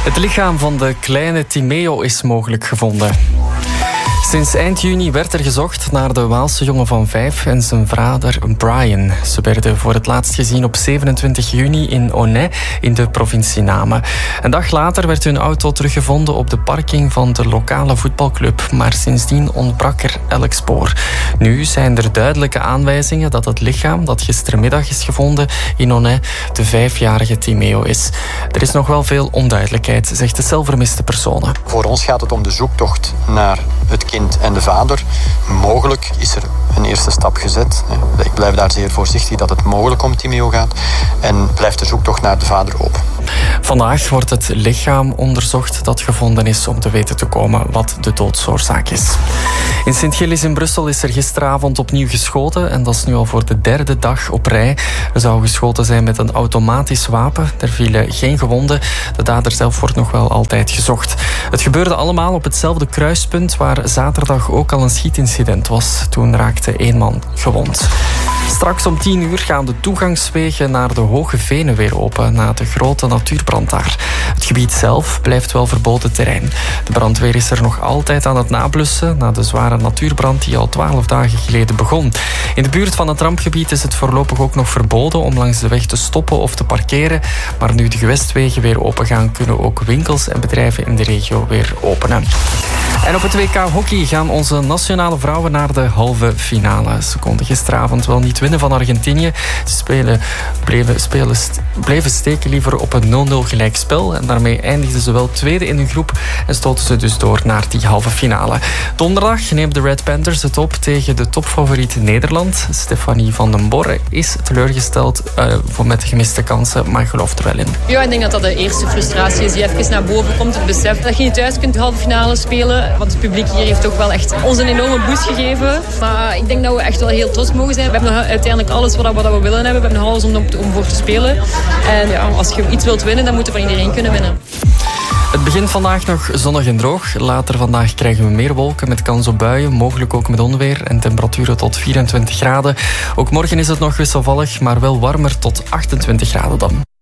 Het lichaam van de kleine Timeo is mogelijk gevonden. Sinds eind juni werd er gezocht naar de Waalse jongen van 5 en zijn vader Brian. Ze werden voor het laatst gezien op 27 juni in Aunay in de provincie Namen. Een dag later werd hun auto teruggevonden op de parking van de lokale voetbalclub. Maar sindsdien ontbrak er elk spoor. Nu zijn er duidelijke aanwijzingen dat het lichaam dat gistermiddag is gevonden in Aunay de 5-jarige Timeo is. Er is nog wel veel onduidelijkheid, zegt de zelfvermiste personen. Voor ons gaat het om de zoektocht naar het kind en de vader. Mogelijk is er een eerste stap gezet. Ik blijf daar zeer voorzichtig dat het mogelijk om Timeo gaat. En blijft de zoektocht naar de vader open. Vandaag wordt het lichaam onderzocht dat gevonden is om te weten te komen wat de doodsoorzaak is. In Sint-Gilles in Brussel is er gisteravond opnieuw geschoten en dat is nu al voor de 3e dag op rij. Er zou geschoten zijn met een automatisch wapen. Er vielen geen gewonden. De dader zelf wordt nog wel altijd gezocht. Het gebeurde allemaal op hetzelfde kruispunt waar zaterdag ook al een schietincident was. Toen raakte 1 man gewond. Straks om 10 uur gaan de toegangswegen naar de Hoge Venen weer open na de grote natuurbrand daar. Het gebied zelf blijft wel verboden terrein. De brandweer is er nog altijd aan het nablussen na de zware natuurbrand die al 12 dagen geleden begon. In de buurt van het rampgebied is het voorlopig ook nog verboden om langs de weg te stoppen of te parkeren. Maar nu de gewestwegen weer open gaan, kunnen ook winkels en bedrijven in de regio weer openen. En op het WK hockey gaan onze nationale vrouwen naar de halve finale. Ze konden gisteravond wel niet winnen van Argentinië. Ze bleven steken liever op een 0-0 gelijkspel. En daarmee eindigden ze wel tweede in hun groep en stoten ze dus door naar die halve finale. Donderdag neemt de Red Panthers het op tegen de topfavoriet Nederland. Stefanie van den Borre is teleurgesteld met de gemiste kansen, maar gelooft er wel in. Ja, ik denk dat dat de eerste frustratie is die even naar boven komt. Het besef dat je niet thuis kunt de halve finale spelen. Want het publiek hier heeft ook wel echt ons een enorme boost gegeven. Maar ik denk dat we echt wel heel trots mogen zijn. We hebben nog uiteindelijk alles wat we willen hebben. We hebben nog alles om voor te spelen. En ja, als je iets wilt winnen, dan moet je van iedereen kunnen winnen. Het begint vandaag nog zonnig en droog. Later vandaag krijgen we meer wolken met kans op buien, mogelijk ook met onweer en temperaturen tot 24 graden. Ook morgen is het nog wisselvallig, maar wel warmer tot 28 graden dan.